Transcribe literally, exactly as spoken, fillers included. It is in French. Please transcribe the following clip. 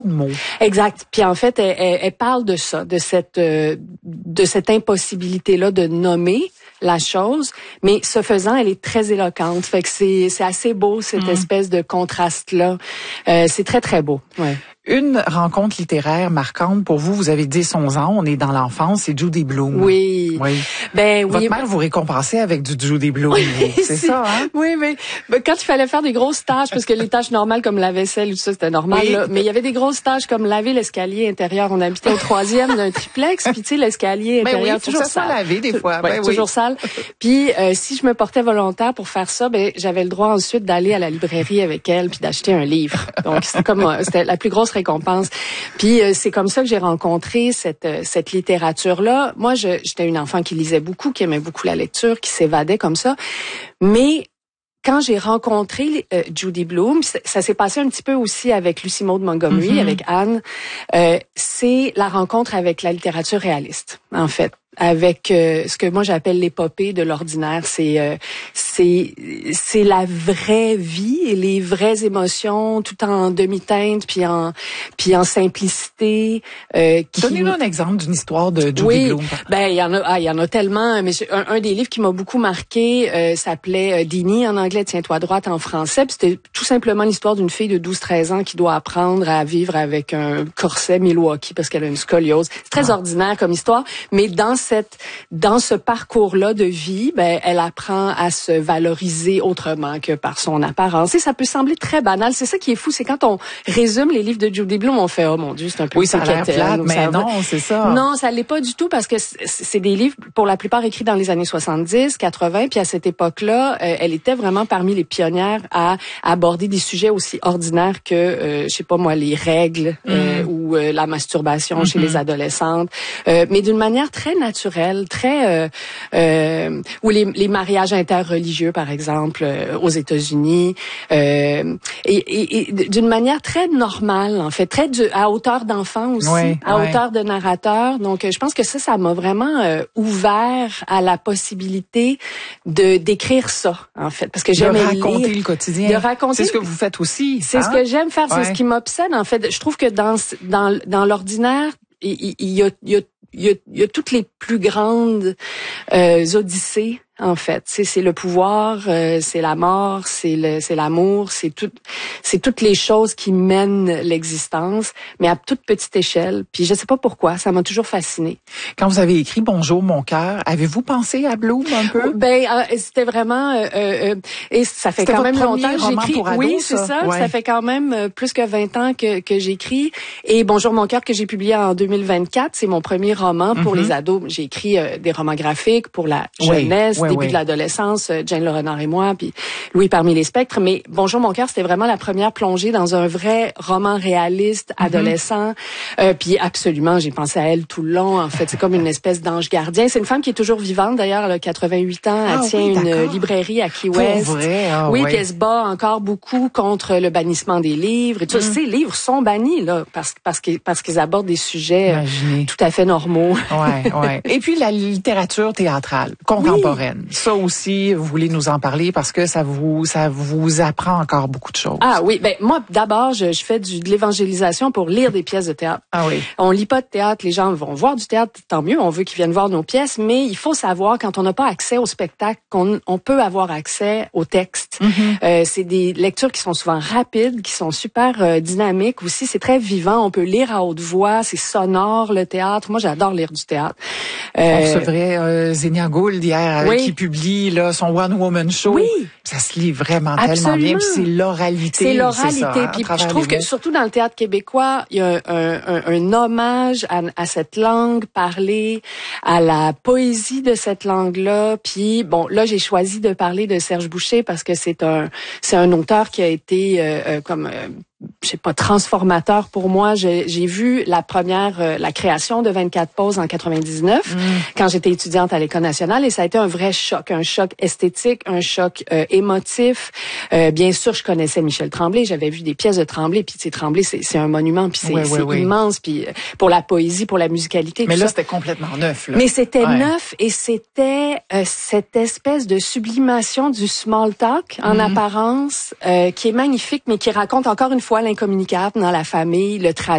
mots. Exact. Puis en fait, elle, elle, elle parle de ça, de cette euh, de cette impossibilité-là de nommer la chose, mais ce faisant, elle est très éloquente. Fait que c'est c'est assez beau cette mmh. espèce de contraste-là. Euh, c'est très très beau. Ouais. Une rencontre littéraire marquante pour vous, vous avez dix onze ans, on est dans l'enfance, c'est Judy Blume. Oui. Oui. Ben oui. Votre mère vous récompensait avec du Judy Blume. C'est ça, hein? Oui, mais ben, quand il fallait faire des grosses tâches, parce que les tâches normales comme la vaisselle ou tout ça, c'était normal, oui. là, mais il y avait des grosses tâches comme laver l'escalier intérieur. On habitait au troisième d'un triplex, puis tu sais, l'escalier intérieur, ben oui, toujours faut que ça sale. soit lavé des fois. Ouais, ben toujours oui. sale. Puis euh, si je me portais volontaire pour faire ça, ben j'avais le droit ensuite d'aller à la librairie avec elle puis d'acheter un livre. Donc c'était comme euh, c'était la plus grosse récompense. Puis euh, c'est comme ça que j'ai rencontré cette euh, cette littérature là. Moi, je, j'étais une enfant qui lisait beaucoup, qui aimait beaucoup la lecture, qui s'évadait comme ça. Mais quand j'ai rencontré euh, Judy Blume, ça, ça s'est passé un petit peu aussi avec Lucy Maud Montgomery, mm-hmm. avec Anne. Euh, c'est la rencontre avec la littérature réaliste, en fait. Avec euh, ce que moi j'appelle l'épopée de l'ordinaire, c'est euh, c'est c'est la vraie vie et les vraies émotions, tout en demi-teinte puis en puis en simplicité. Euh, qui... Donnez-nous un exemple d'une histoire de Judy oui, Blume. Ben il y en a, ah, il y en a tellement. Mais un, un des livres qui m'a beaucoup marqué euh, s'appelait euh, Dini en anglais, Tiens-toi droite en français. Puis c'était tout simplement l'histoire d'une fille de douze treize ans qui doit apprendre à vivre avec un corset Milwaukee parce qu'elle a une scoliose. C'est très ah. ordinaire comme histoire, mais dans cette dans ce parcours-là de vie, ben elle apprend à se valoriser autrement que par son apparence. Et ça peut sembler très banal. C'est ça qui est fou, c'est quand on résume les livres de Judy Blume, on fait oh mon Dieu, c'est un peu oui, ça a l'air plate, mais non, c'est ça. Non, ça l'est pas du tout parce que c'est des livres pour la plupart écrits dans les années soixante-dix, quatre-vingts, puis à cette époque-là, euh, elle était vraiment parmi les pionnières à aborder des sujets aussi ordinaires que euh, je sais pas moi les règles euh, mm. ou euh, la masturbation mm-hmm. chez les adolescentes, euh, mais d'une manière très naturelle. Très, euh, euh, ou les, les mariages interreligieux, par exemple, euh, aux États-Unis, euh, et, et, et d'une manière très normale, en fait, très du, à hauteur d'enfant aussi, oui, à oui. hauteur de narrateur. Donc, je pense que ça, ça m'a vraiment euh, ouvert à la possibilité de d'écrire ça, en fait, parce que j'aime raconter lire, le quotidien. De raconter. C'est ce que vous faites aussi. C'est hein? ce que j'aime faire. Ouais. C'est ce qui m'obsède, en fait. Je trouve que dans dans dans l'ordinaire, il, il y a il y a Il y a, il y a toutes les plus grandes euh, odyssées, en fait. C'est, c'est le pouvoir, euh, c'est la mort, c'est le, c'est l'amour, c'est tout, c'est toutes les choses qui mènent l'existence, mais à toute petite échelle. Puis je sais pas pourquoi, ça m'a toujours fascinée. Quand vous avez écrit Bonjour mon cœur, avez-vous pensé à Blume un peu? Ben euh, c'était vraiment euh, euh, et ça fait c'était quand même longtemps que j'écris. Pour oui, c'est ça. ça. Ouais. Ça fait quand même euh, plus que vingt ans que que j'écris. Et Bonjour mon cœur que j'ai publié en deux mille vingt-quatre, c'est mon premier roman pour mm-hmm. les ados. J'ai écrit euh, des romans graphiques pour la jeunesse, oui, oui, début oui. de l'adolescence, euh, Jane Le Renard et moi, puis Louis parmi les spectres. Mais Bonjour mon cœur, c'était vraiment la première plongée dans un vrai roman réaliste, mm-hmm. adolescent. Euh, puis absolument, j'ai pensé à elle tout le long. En fait, c'est comme une espèce d'ange gardien. C'est une femme qui est toujours vivante. D'ailleurs, elle a quatre-vingt-huit ans. Elle ah, tient oui, une librairie à Key West. Pour vrai? Ah, oui, ouais. puis elle se bat encore beaucoup contre le bannissement des livres. Et tout mm. Ces livres sont bannis là parce parce qu'ils parce qu'ils abordent des sujets Imaginez. tout à fait normaux. Ouais, ouais. Et puis la littérature théâtrale contemporaine. Oui. Ça aussi, vous voulez nous en parler parce que ça vous ça vous apprend encore beaucoup de choses. Ah oui, ben moi d'abord je, je fais du, de l'évangélisation pour lire des pièces de théâtre. Ah oui. On lit pas de théâtre, les gens vont voir du théâtre, tant mieux, on veut qu'ils viennent voir nos pièces, mais il faut savoir quand on n'a pas accès au spectacle qu'on on peut avoir accès au texte. Mm-hmm. Euh, c'est des lectures qui sont souvent rapides, qui sont super euh, dynamiques aussi, c'est très vivant, on peut lire à haute voix, c'est sonore le théâtre. Moi j'adore lire du théâtre. Euh, on recevrait euh, Zénia Gould hier oui. qui publie là son One Woman Show. Oui. Ça se lit vraiment Absolument. tellement bien. Puis c'est l'oralité. C'est l'oralité. C'est ça, puis je trouve que mots. surtout dans le théâtre québécois, il y a un, un, un hommage à, à cette langue parlée, à la poésie de cette langue-là. Puis bon, là j'ai choisi de parler de Serge Boucher parce que c'est un c'est un auteur qui a été euh, euh, comme euh, je sais pas, transformateur pour moi. J'ai, j'ai vu la première, euh, la création de vingt-quatre pauses en quatre-vingt-dix-neuf, mm. quand j'étais étudiante à l'École nationale, et ça a été un vrai choc, un choc esthétique, un choc euh, émotif. Euh, bien sûr, je connaissais Michel Tremblay, j'avais vu des pièces de Tremblay, puis c'est Tremblay, c'est, c'est un monument, puis c'est, oui, c'est oui, immense, puis euh, pour la poésie, pour la musicalité. Mais là, ça. c'était complètement neuf. Là. Mais c'était ouais. neuf, et c'était euh, cette espèce de sublimation du small talk en mm. apparence, euh, qui est magnifique, mais qui raconte encore une fois l'incommunicable dans la famille, le tragique.